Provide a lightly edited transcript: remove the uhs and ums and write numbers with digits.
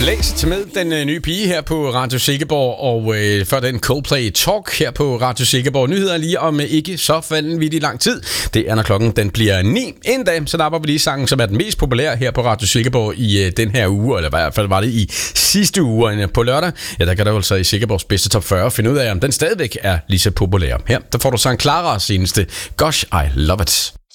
Blæst med den nye pige her på Radio Silkeborg, og for den Coldplay Talk her på Radio Silkeborg. Nyheder lige om ikke så vanvittigt lang tid. Det er, når klokken den bliver 9 en dag, så der var vi lige sangen, som er den mest populære her på Radio Silkeborg i den her uge, eller i hvert fald var det i sidste uge. På lørdag, ja, der kan du altså i Silkeborgs bedste top 40 finde ud af, om den stadigvæk er lige så populær. Her, der får du sang Claras seneste Gosh, I Love It.